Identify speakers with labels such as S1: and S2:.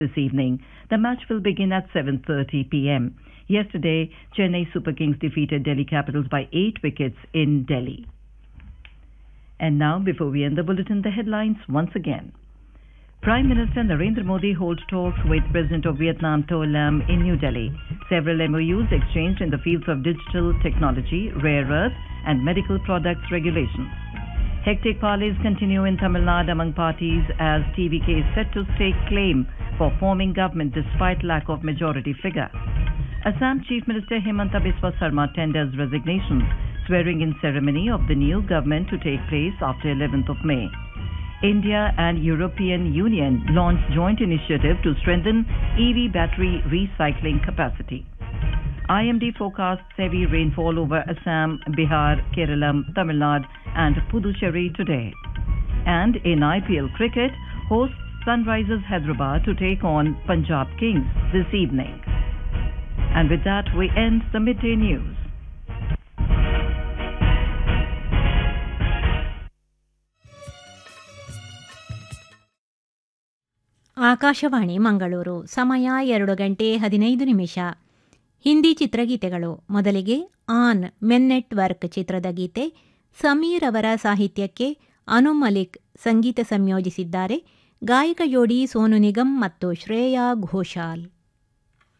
S1: this evening. The match will begin at 7:30 p.m. Yesterday, Chennai Super Kings defeated Delhi Capitals by 8 wickets in Delhi. And now, before we end the bulletin, the headlines once again. Prime Minister Narendra Modi holds talks with President of Vietnam To Lam in New Delhi. Several MOUs exchanged in the fields of digital technology, rare earth and medical products regulations. Hectic parleys continue in Tamil Nadu among parties as TVK is set to stake claim for forming government despite lack of majority figure. Assam Chief Minister Himanta Biswa Sarma tenders resignation, swearing-in ceremony of the new government to take place after 11th of May. India and European Union launched joint initiative to strengthen EV battery recycling capacity. IMD forecasts heavy rainfall over Assam, Bihar, Kerala, Tamil Nadu and Puducherry today. And in IPL cricket, hosts Sunrisers Hyderabad to take on Punjab Kings this evening. And with that, we end the midday news.
S2: Akashvani Mangaluru. ಸಮಯ 2:15 ಹಿಂದಿ ಚಿತ್ರಗೀತೆಗಳು. ಮೊದಲಿಗೆ on men network ಚಿತ್ರದ ಗೀತೆ. ಸಮೀರ್ ಅವರ ಸಾಹಿತ್ಯಕ್ಕೆ ಅನು ಮಲಿಕ್ ಸಂಗೀತ ಸಂಯೋಜಿಸಿದ್ದಾರೆ. ಗಾಯಕ ಜೋಡಿ ಸೋನು ನಿಗಮ್ ಮತ್ತು ಶ್ರೇಯಾ ಘೋಷಾಲ್.